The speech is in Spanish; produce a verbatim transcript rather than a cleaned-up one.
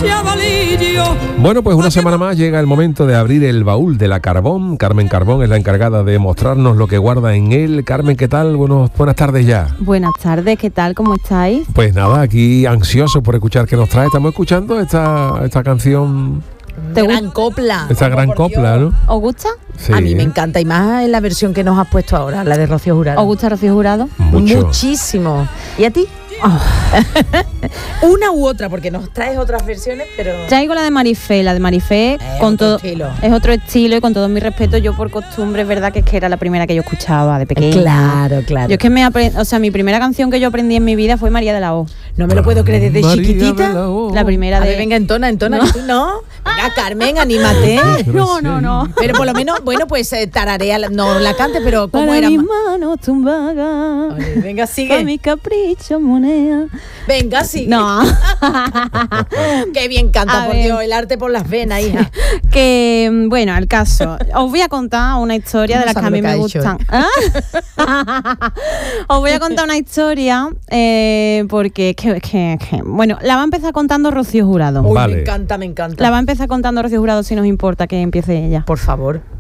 chavalillo. Bueno, pues una semana más llega el momento de abrir el baúl de la Carbón. Carmen Carbón es la encargada de mostrarnos lo que guarda en él. Carmen, ¿qué tal? Buenos, buenas tardes ya. Buenas tardes, ¿qué tal? ¿Cómo estáis? Pues nada, aquí ansioso por escuchar qué nos trae. Estamos escuchando esta, esta canción... Una gran copla. Esta gran copla, ¿no? ¿Os gusta? Sí. A mí me encanta, y más en la versión que nos has puesto ahora, la de Rocío Jurado. ¿Os gusta Rocío Jurado? Mucho. Muchísimo. ¿Y a ti? Oh. Una u otra, porque nos traes otras versiones, pero... Traigo la de Marifé, la de Marifé Es con otro todo estilo. es otro estilo y con todo mi respeto, yo por costumbre es verdad que es que era la primera que yo escuchaba de pequeña. Claro, claro. Yo es que me aprendí, o sea, mi primera canción que yo aprendí en mi vida fue María de la O. No me lo puedo creer, desde María chiquitita. de la O. La primera A de ver, venga, entona, entona. No. ¿Tú no? Venga, Carmen, anímate. No, no, no. Pero por lo menos, bueno, pues eh, tararea, la- no la cante, pero ¿cómo Para era? mis ma- manos tumbadas, Ay, venga, para sigue. mi capricho moneda. Venga, sigue. No. Qué bien canta, A por ver. Dios, el arte por las venas, hija. Que, bueno, al caso, os voy a contar una historia Tú de no las que a sabes mí lo que me ha hecho, gustan. ¿Ah? Os voy a contar una historia eh, porque es que, es que, es que, bueno, la va a empezar contando Rocío Jurado. Uy, Vale. me encanta, me encanta. La va a empezar contando Rocío Jurado si nos importa que empiece ella. Por favor.